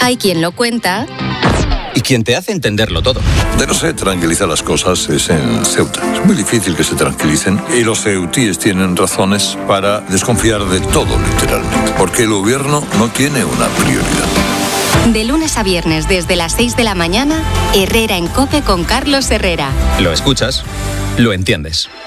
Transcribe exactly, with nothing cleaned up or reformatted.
Hay quien lo cuenta y quien te hace entenderlo todo. De no se tranquilizar las cosas es en Ceuta. Es muy difícil que se tranquilicen y los ceutíes tienen razones para desconfiar de todo, literalmente. Porque el gobierno no tiene una prioridad. De lunes a viernes desde las seis de la mañana, Herrera en COPE con Carlos Herrera. Lo escuchas, lo entiendes.